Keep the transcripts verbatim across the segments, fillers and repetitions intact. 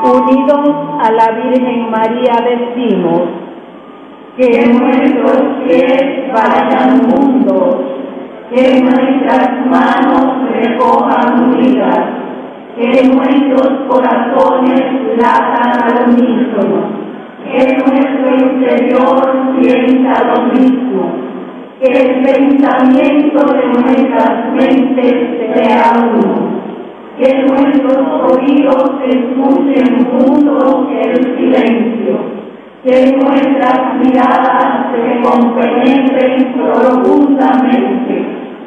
unidos a la Virgen María decimos, que nuestros pies vayan mundos, que nuestras manos recojan vidas, que nuestros corazones latan al unísono, que nuestro interior sienta lo mismo, que el pensamiento de nuestras mentes sea uno, que nuestros oídos escuchen juntos el silencio, que nuestras miradas se compenetren profundamente,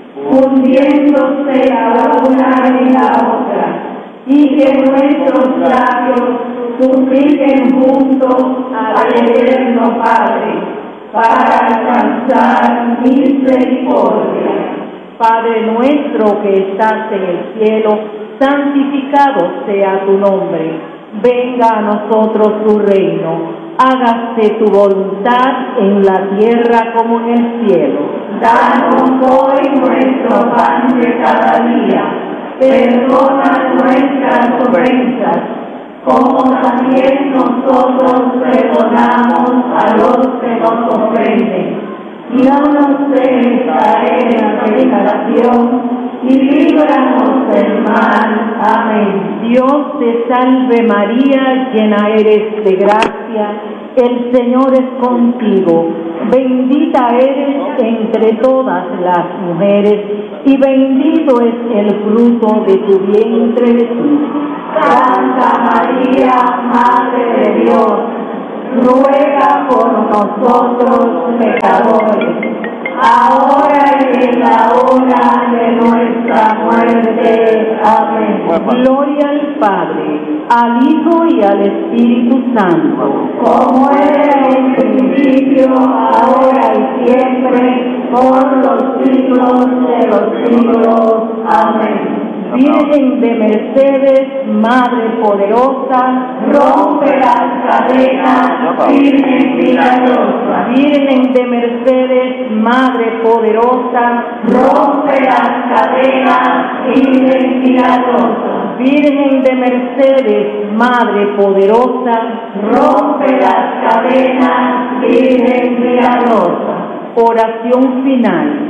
fundiéndose la una en la otra, y que nuestros labios supliquen juntos al Eterno Padre, para alcanzar misericordia. Padre nuestro que estás en el cielo, santificado sea tu nombre. Venga a nosotros tu reino. Hágase tu voluntad en la tierra como en el cielo. Danos hoy nuestro pan de cada día. Perdona nuestras ofensas, como también nosotros perdonamos a los que nos ofenden. Y no nos dejes caer en la tentación, y líbranos del mal. Amén. Dios te salve María, llena eres de gracia, el Señor es contigo. Bendita eres entre todas las mujeres, y bendito es el fruto de tu vientre Jesús. Santa María, Madre de Dios, ruega por nosotros pecadores, ahora y en la hora de nuestra muerte. Amén. Gloria al Padre, al Hijo y al Espíritu Santo, como era en el principio, ahora y siempre, por los siglos de los siglos. Amén. Virgen de Mercedes, Madre poderosa, rompe las cadenas, Virgen milagrosa. Virgen de Mercedes, Madre poderosa, rompe las cadenas, Virgen milagrosa. Virgen de Mercedes, Madre poderosa, rompe las cadenas, Virgen milagrosa. Oración final.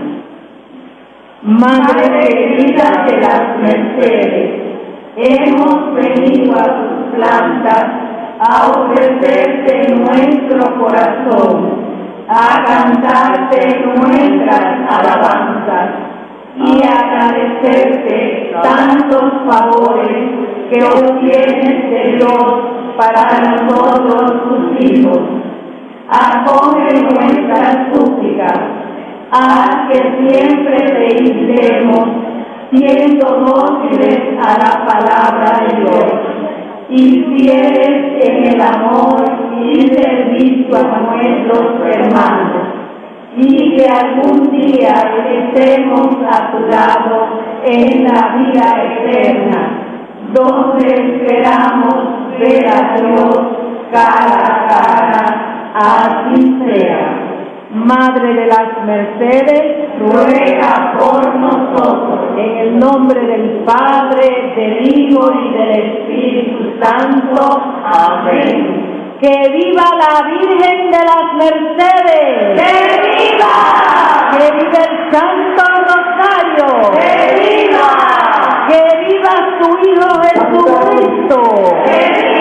Madre querida de las Mercedes, hemos venido a tus plantas a ofrecerte nuestro corazón, a cantarte nuestras alabanzas y agradecerte tantos favores que obtienes de Dios para nosotros tus hijos. Acoge nuestras súplicas, haz que siempre te imitemos, siendo dóciles a la palabra de Dios, y fieles en el amor y servicio a nuestros hermanos, y que algún día estemos a tu lado en la vida eterna, donde esperamos ver a Dios cara a cara. Así sea. Madre de las Mercedes, ruega por nosotros. En el nombre del Padre, del Hijo y del Espíritu Santo. Amén. ¡Que viva la Virgen de las Mercedes! ¡Que viva! ¡Que viva el Santo Rosario! ¡Que viva! ¡Que viva su Hijo Jesucristo!